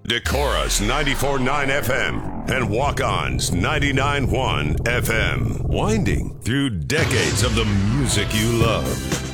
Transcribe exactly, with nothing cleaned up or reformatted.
Decorah's ninety-four point nine F M and Walk-On's ninety-nine point one F M. Winding through decades of the music you love.